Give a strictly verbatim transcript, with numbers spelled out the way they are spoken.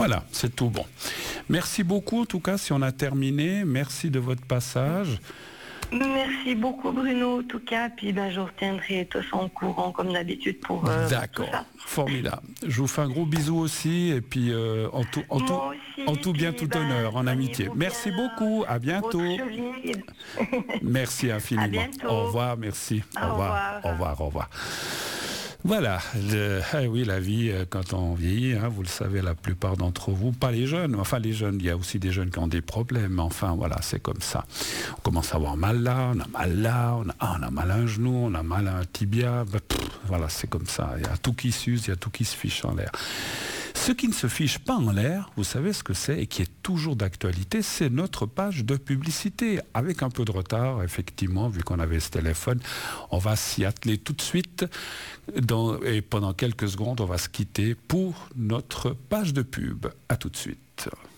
Voilà, c'est tout bon. Merci beaucoup, en tout cas, si on a terminé. Merci de votre passage. Merci beaucoup Bruno, en tout cas, puis ben, je retiendrai tout ça en courant comme d'habitude pour euh, D'accord, tout ça. formidable. Je vous fais un gros bisou aussi, et puis euh, en tout, en tout, aussi, en tout bien, puis, tout ben, honneur, en amitié. Merci bien, beaucoup, à bientôt. Merci infiniment. À bientôt. Au revoir, merci. Au, au revoir, revoir. au revoir, au revoir. Voilà, le, ah oui, la vie, quand on vieillit, hein, vous le savez, la plupart d'entre vous, pas les jeunes, enfin les jeunes, il y a aussi des jeunes qui ont des problèmes, enfin voilà, c'est comme ça. On commence à avoir mal là, on a mal là, on a, ah, on a mal à un genou, on a mal à un tibia, ben, pff, voilà, c'est comme ça, il y a tout qui s'use, il y a tout qui se fiche en l'air. Ce qui ne se fiche pas en l'air, vous savez ce que c'est et qui est toujours d'actualité, c'est notre page de publicité. Avec un peu de retard, effectivement, vu qu'on avait ce téléphone, on va s'y atteler tout de suite. Dans, et pendant quelques secondes, on va se quitter pour notre page de pub. À tout de suite.